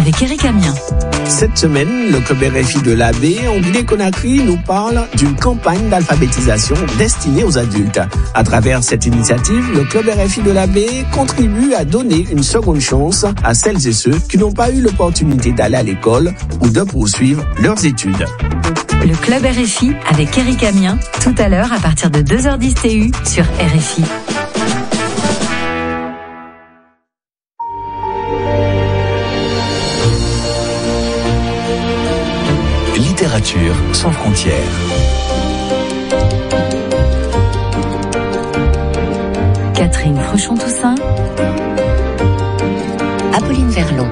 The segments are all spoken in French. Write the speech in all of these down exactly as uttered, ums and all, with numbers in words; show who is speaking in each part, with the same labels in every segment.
Speaker 1: avec Eric Amiens.
Speaker 2: Cette semaine, le club R F I de l'A B en Guinée-Conakry nous parle d'une campagne d'alphabétisation destinée aux adultes. À travers cette initiative, le club R F I de l'A B contribue à donner une seconde chance à celles et ceux qui n'ont pas eu l'opportunité d'aller à l'école ou de poursuivre leurs études.
Speaker 1: Le club R F I avec Eric Amiens, tout à l'heure à partir de deux heures dix T U sur R F I.
Speaker 3: Littérature sans frontières.
Speaker 1: Catherine Fruchon-Toussaint,
Speaker 4: Apolline Verlon.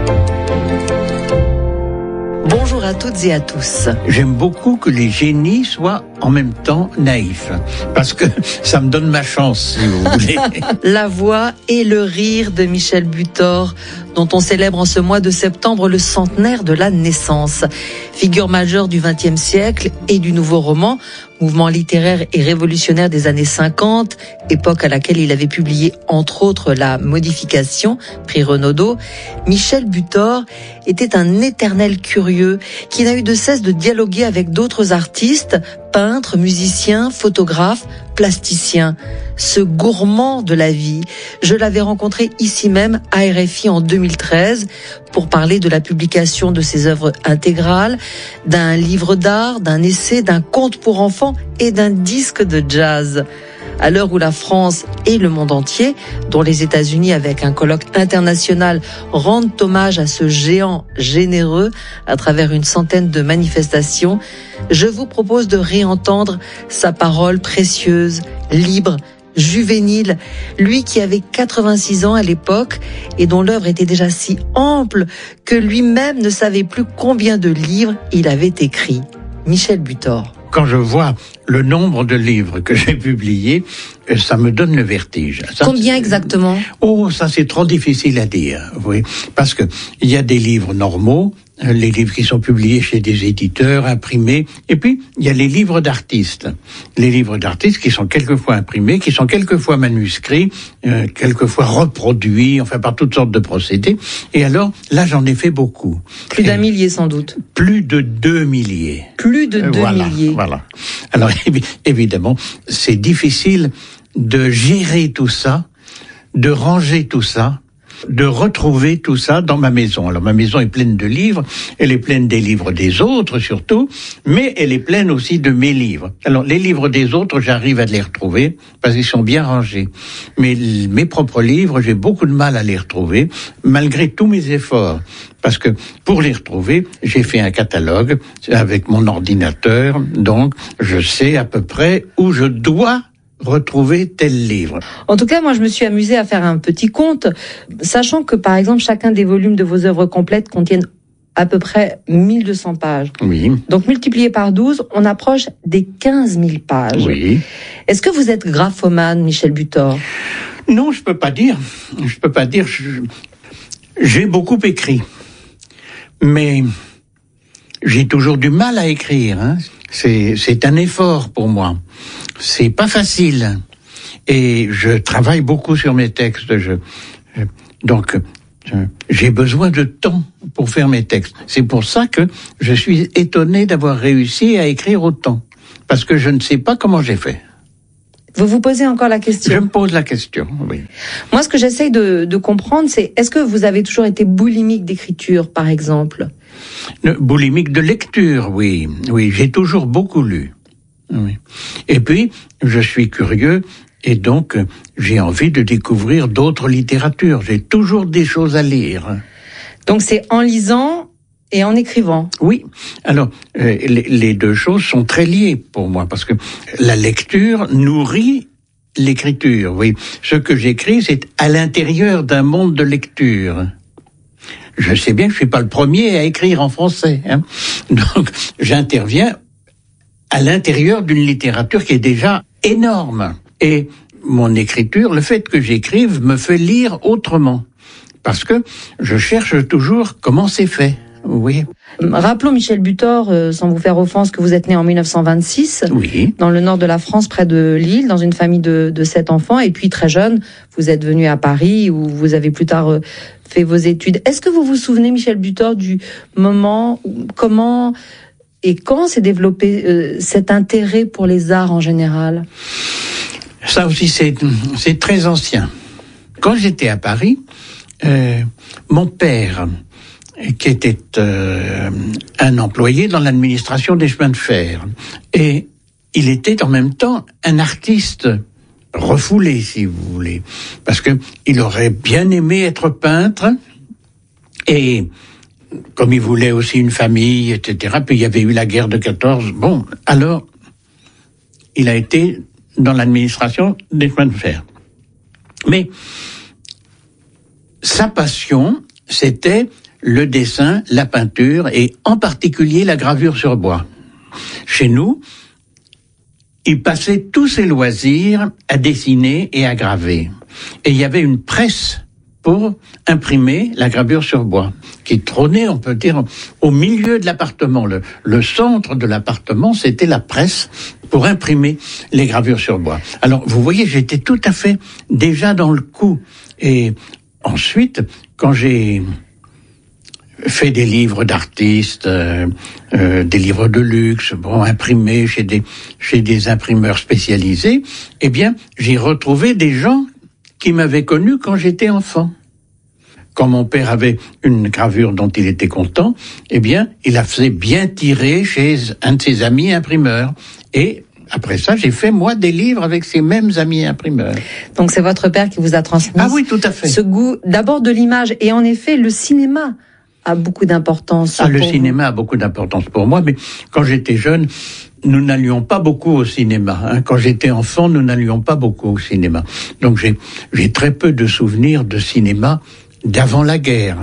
Speaker 4: Bonjour à toutes et à tous.
Speaker 5: J'aime beaucoup que les génies soient en même temps naïfs, parce que ça me donne ma chance, si vous voulez.
Speaker 4: La voix et le rire de Michel Butor, dont on célèbre en ce mois de septembre le centenaire de la naissance. Figure majeure du vingtième siècle et du nouveau roman, mouvement littéraire et révolutionnaire des années cinquante, époque à laquelle il avait publié entre autres La Modification, prix Renaudot, Michel Butor était un éternel curieux qui n'a eu de cesse de dialoguer avec d'autres artistes, peintres, musiciens, photographes, plasticiens. Ce gourmand de la vie, je l'avais rencontré ici même à R F I en deux mille treize pour parler de la publication de ses œuvres intégrales, d'un livre d'art, d'un essai, d'un conte pour enfants et d'un disque de jazz. À l'heure où la France et le monde entier, dont les États-Unis avec un colloque international, rendent hommage à ce géant généreux à travers une centaine de manifestations, je vous propose de réentendre sa parole précieuse, libre, juvénile, lui qui avait quatre-vingt-six ans à l'époque et dont l'œuvre était déjà si ample que lui-même ne savait plus combien de livres il avait écrit. Michel Butor.
Speaker 5: Quand je vois le nombre de livres que j'ai publiés, ça me donne le vertige. Ça,
Speaker 4: Combien exactement ?
Speaker 5: Oh, ça c'est trop difficile à dire, oui, parce que il y a des livres normaux, les livres qui sont publiés chez des éditeurs, imprimés, et puis il y a les livres d'artistes. Les livres d'artistes qui sont quelquefois imprimés, qui sont quelquefois manuscrits, euh, quelquefois reproduits, enfin par toutes sortes de procédés. Et alors, là j'en ai fait beaucoup.
Speaker 4: Plus d'un millier sans doute.
Speaker 5: Plus de deux milliers.
Speaker 4: Plus de deux
Speaker 5: voilà,
Speaker 4: milliers.
Speaker 5: Voilà. Alors évidemment, c'est difficile de gérer tout ça, de ranger tout ça, de retrouver tout ça dans ma maison. Alors ma maison est pleine de livres, elle est pleine des livres des autres surtout, mais elle est pleine aussi de mes livres. Alors les livres des autres, j'arrive à les retrouver parce qu'ils sont bien rangés. Mais mes propres livres, j'ai beaucoup de mal à les retrouver, malgré tous mes efforts. Parce que pour les retrouver, j'ai fait un catalogue avec mon ordinateur, donc je sais à peu près où je dois retrouver tel livre.
Speaker 4: En tout cas, moi, je me suis amusée à faire un petit compte, sachant que, par exemple, chacun des volumes de vos œuvres complètes contiennent à peu près mille deux cents pages.
Speaker 5: Oui.
Speaker 4: Donc, multiplié par douze, on approche des quinze mille pages.
Speaker 5: Oui.
Speaker 4: Est-ce que vous êtes graphomane, Michel Butor ?
Speaker 5: Non, je peux pas dire. Je peux pas dire. Je... J'ai beaucoup écrit. Mais j'ai toujours du mal à écrire. Hein. C'est, c'est un effort pour moi. C'est pas facile. Et je travaille beaucoup sur mes textes. Je, je, donc, je, j'ai besoin de temps pour faire mes textes. C'est pour ça que je suis étonné d'avoir réussi à écrire autant. Parce que je ne sais pas comment j'ai fait.
Speaker 4: Vous vous posez encore la question ?
Speaker 5: Je me pose la question, oui.
Speaker 4: Moi, ce que j'essaye de, de comprendre, c'est est-ce que vous avez toujours été boulimique d'écriture, par exemple ?
Speaker 5: Boulimique de lecture, oui. Oui, j'ai toujours beaucoup lu. Oui. Et puis, je suis curieux et donc j'ai envie de découvrir d'autres littératures. J'ai toujours des choses à lire.
Speaker 4: Donc c'est en lisant et en écrivant.
Speaker 5: Oui. Alors, euh, les, les deux choses sont très liées pour moi parce que la lecture nourrit l'écriture. Oui. Ce que j'écris, c'est à l'intérieur d'un monde de lecture. Je sais bien que je suis pas le premier à écrire en français, hein. Donc, j'interviens à l'intérieur d'une littérature qui est déjà énorme. Et mon écriture, le fait que j'écrive, me fait lire autrement. Parce que je cherche toujours comment c'est fait. Oui.
Speaker 4: Rappelons, Michel Butor, euh, sans vous faire offense, que vous êtes né en dix-neuf cent vingt-six,
Speaker 5: oui.
Speaker 4: dans le nord de la France, près de Lille, dans une famille de, de sept enfants. Et puis, très jeune, vous êtes venu à Paris, où vous avez plus tard euh, fait vos études. Est-ce que vous vous souvenez, Michel Butor, du moment, où, comment et quand s'est développé euh, cet intérêt pour les arts en général ?
Speaker 5: Ça aussi, c'est, c'est très ancien. Quand j'étais à Paris, euh, mon père, qui était euh, un employé dans l'administration des chemins de fer, et il était en même temps un artiste refoulé, si vous voulez, parce que il aurait bien aimé être peintre, et comme il voulait aussi une famille, et cetera, puis il y avait eu la guerre de quatorze, bon, alors, il a été dans l'administration des chemins de fer. Mais sa passion, c'était le dessin, la peinture, et en particulier la gravure sur bois. Chez nous, il passait tous ses loisirs à dessiner et à graver. Et il y avait une presse pour imprimer la gravure sur bois, qui trônait, on peut dire, au milieu de l'appartement. Le, le centre de l'appartement, c'était la presse pour imprimer les gravures sur bois. Alors, vous voyez, j'étais tout à fait déjà dans le coup. Et ensuite, quand j'ai fait des livres d'artistes, euh, euh, des livres de luxe, bon, imprimés chez des, chez des imprimeurs spécialisés, eh bien, j'ai retrouvé des gens qui m'avait connu quand j'étais enfant. Quand mon père avait une gravure dont il était content, eh bien, il la faisait bien tirer chez un de ses amis imprimeurs. Et après ça, j'ai fait, moi, des livres avec ces mêmes amis imprimeurs.
Speaker 4: Donc, c'est votre père qui vous a transmis
Speaker 5: ah oui, tout à fait.
Speaker 4: ce goût, d'abord de l'image. Et en effet, le cinéma a beaucoup d'importance.
Speaker 5: Ah, le cinéma a beaucoup d'importance pour moi, mais quand j'étais jeune, nous n'allions pas beaucoup au cinéma. Hein. Quand j'étais enfant, nous n'allions pas beaucoup au cinéma. Donc j'ai, j'ai très peu de souvenirs de cinéma d'avant la guerre.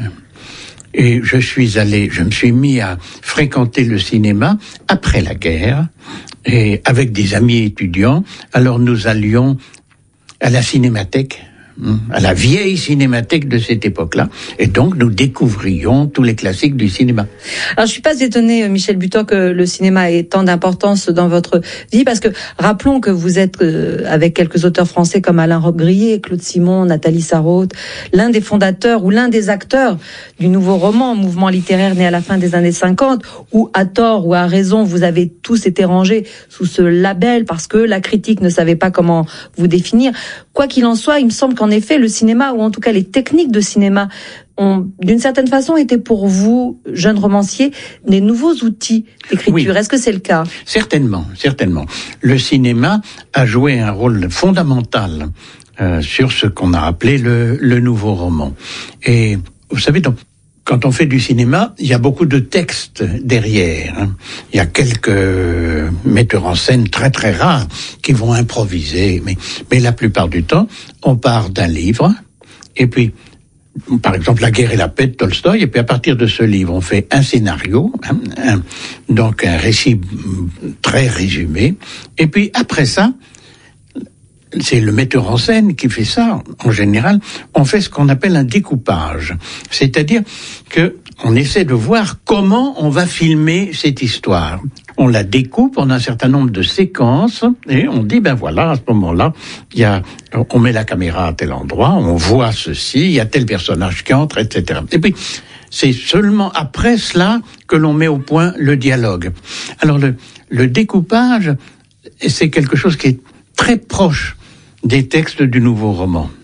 Speaker 5: Et je suis allé, je me suis mis à fréquenter le cinéma après la guerre, et avec des amis étudiants. Alors nous allions à la cinémathèque, à la vieille cinémathèque de cette époque-là, et donc nous découvrions tous les classiques du cinéma.
Speaker 4: Alors je suis pas étonnée, Michel Butor, que le cinéma ait tant d'importance dans votre vie, parce que rappelons que vous êtes euh, avec quelques auteurs français comme Alain Robbe-Grillet, Claude Simon, Nathalie Sarraute, l'un des fondateurs ou l'un des acteurs du nouveau roman, mouvement littéraire né à la fin des années cinquante, où à tort ou à raison vous avez tous été rangés sous ce label parce que la critique ne savait pas comment vous définir. Quoi qu'il en soit, il me semble qu'en effet, le cinéma, ou en tout cas les techniques de cinéma, ont, d'une certaine façon, été pour vous, jeunes romanciers, des nouveaux outils d'écriture. Oui. Est-ce que c'est le cas ?
Speaker 5: Certainement, certainement. Le cinéma a joué un rôle fondamental euh, sur ce qu'on a appelé le, le nouveau roman. Et vous savez, donc, quand on fait du cinéma, il y a beaucoup de textes derrière. Hein. Il y a quelques metteurs en scène très très rares qui vont improviser, mais, mais la plupart du temps, on part d'un livre, et puis, par exemple, La guerre et la paix de Tolstoï, et puis à partir de ce livre, on fait un scénario, hein, un, donc un récit très résumé, et puis après ça, c'est le metteur en scène qui fait ça. En général, on fait ce qu'on appelle un découpage. C'est-à-dire que on essaie de voir comment on va filmer cette histoire. On la découpe en un certain nombre de séquences et on dit, ben voilà, à ce moment-là, il y a, on met la caméra à tel endroit, on voit ceci, il y a tel personnage qui entre, et cetera. Et puis, c'est seulement après cela que l'on met au point le dialogue. Alors, le, le découpage, c'est quelque chose qui est très proche des textes du nouveau roman.